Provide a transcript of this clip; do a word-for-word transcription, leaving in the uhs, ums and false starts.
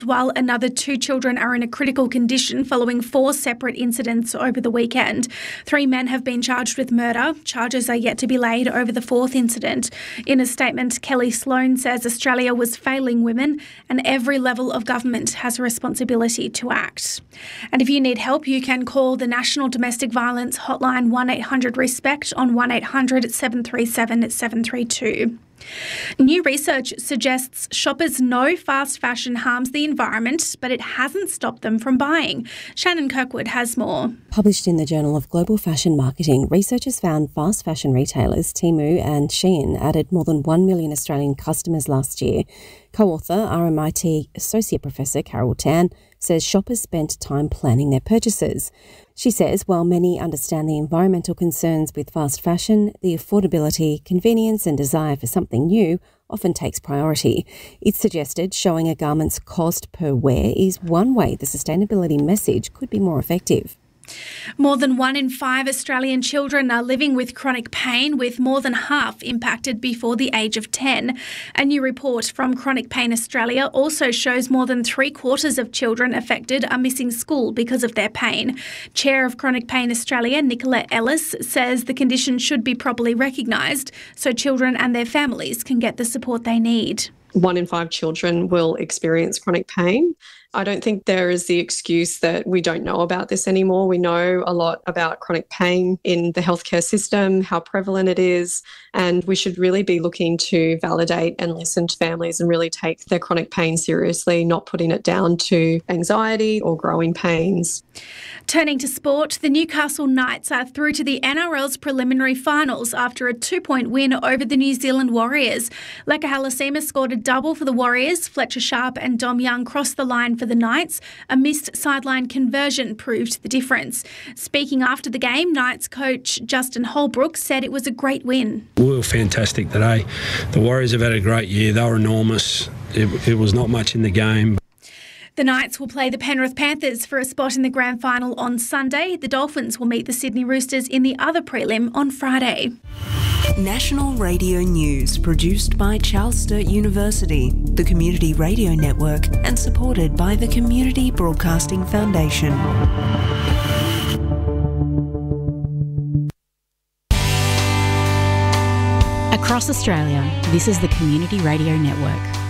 while another two children are in a critical condition following four separate incidents over the weekend. Three men have been charged with murder. Charges are yet to be laid over the fourth incident. In a statement, Kelly Sloan says Australia was failing women and every level of government has a responsibility to act. And if you need help, you can call the National Domestic Violence Hotline one eight hundred RESPECT on one eight hundred seven three seven seven three two. New research suggests shoppers know fast fashion harms the environment, but it hasn't stopped them from buying. Shannon Kirkwood has more. Published in the Journal of Global Fashion Marketing, researchers found fast fashion retailers Temu and Shein added more than one million Australian customers last year. Co-author R M I T Associate Professor Carol Tan says shoppers spent time planning their purchases. She says while many understand the environmental concerns with fast fashion, the affordability, convenience and desire for something new often takes priority. It's suggested showing a garment's cost per wear is one way the sustainability message could be more effective. More than one in five Australian children are living with chronic pain, with more than half impacted before the age of ten. A new report from Chronic Pain Australia also shows more than three quarters of children affected are missing school because of their pain. Chair of Chronic Pain Australia, Nicola Ellis, says the condition should be properly recognised so children and their families can get the support they need. One in five children will experience chronic pain. I don't think there is the excuse that we don't know about this anymore. We know a lot about chronic pain in the healthcare system, how prevalent it is, and we should really be looking to validate and listen to families and really take their chronic pain seriously, not putting it down to anxiety or growing pains. Turning to sport, the Newcastle Knights are through to the N R L's preliminary finals after a two-point win over the New Zealand Warriors. Leka Halasima scored a double for the Warriors. Fletcher Sharp and Dom Young crossed the line for the Knights. A missed sideline conversion proved the difference. Speaking after the game, Knights coach Justin Holbrook said it was a great win. We were fantastic today. The Warriors have had a great year. They were enormous. It, it was not much in the game. The Knights will play the Penrith Panthers for a spot in the grand final on Sunday. The Dolphins will meet the Sydney Roosters in the other prelim on Friday. National Radio News, produced by Charles Sturt University, the Community Radio Network, and supported by the Community Broadcasting Foundation. Across Australia, this is the Community Radio Network.